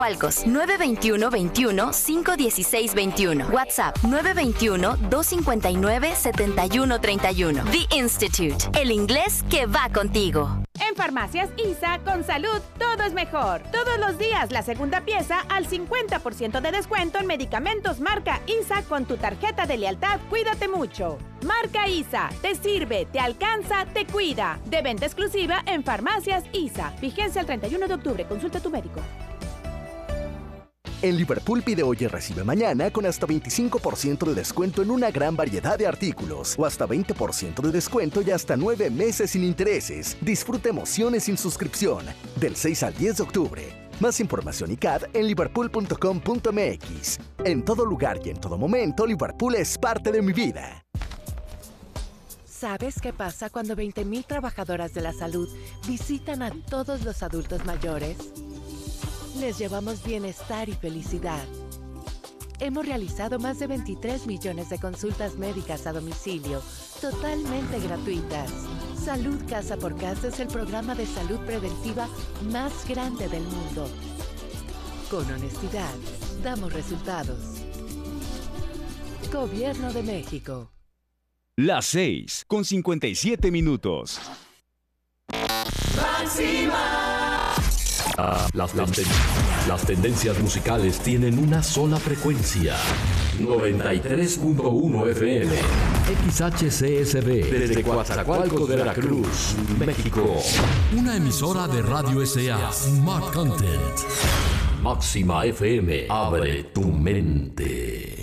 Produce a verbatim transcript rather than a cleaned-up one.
Coatzacoalcos, nueve veintiuno, veintiuno, cinco dieciséis, veintiuno. WhatsApp, nueve veintiuno, dos cincuenta y nueve, setenta y uno treinta y uno. The Institute, el inglés que va contigo. En Farmacias I S A, con salud, todo es mejor. Todos los días, la segunda pieza al cincuenta por ciento de descuento en medicamentos marca I S A con tu tarjeta de lealtad Cuídate Mucho. Marca I S A, te sirve, te alcanza, te cuida. De venta exclusiva en Farmacias I S A. Vigencia el treinta y uno de octubre. Consulta a tu médico. En Liverpool pide hoy y recibe mañana con hasta veinticinco por ciento de descuento en una gran variedad de artículos o hasta veinte por ciento de descuento y hasta nueve meses sin intereses. Disfruta emociones sin suscripción del seis al diez de octubre. Más información y C A D en liverpool punto com punto m x. En todo lugar y en todo momento, Liverpool es parte de mi vida. ¿Sabes qué pasa cuando veinte mil trabajadoras de la salud visitan a todos los adultos mayores? Les llevamos bienestar y felicidad. Hemos realizado más de veintitrés millones de consultas médicas a domicilio, totalmente gratuitas. Salud Casa por Casa es el programa de salud preventiva más grande del mundo. Con honestidad, damos resultados. Gobierno de México. Las seis, con cincuenta y siete minutos. Máxima. Ah, las, tenden las tendencias musicales tienen una sola frecuencia. noventa y tres punto uno F M. X H C S B. Desde Coatzacoalcos, Veracruz, México. Una emisora de Radio S A. Smart Content. Máxima F M. Abre tu mente.